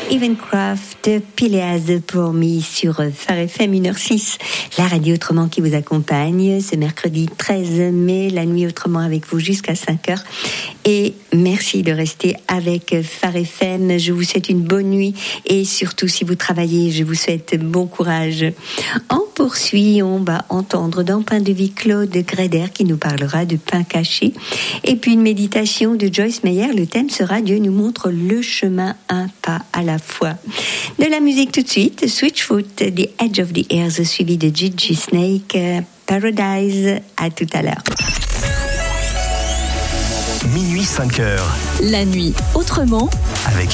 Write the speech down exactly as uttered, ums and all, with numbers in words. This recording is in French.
Evencraft, Pileaz pour Me sur Phare F M une heure six, la radio autrement qui vous accompagne ce mercredi treize mai, la nuit autrement avec vous jusqu'à cinq heures. Et merci de rester avec Phare F M. Je vous souhaite une bonne nuit et surtout si vous travaillez, je vous souhaite bon courage. On poursuit, on va entendre dans Pain de vie Claude Gréder qui nous parlera de pain caché. Et puis une méditation de Joyce Meyer. Le thème sera Dieu nous montre le chemin un pas à la fois. De la musique tout de suite, Switchfoot, The Edge of the Earth, suivi de Gigi Snake, Paradise. À tout à l'heure. Minuit cinq heures. La nuit autrement. Avec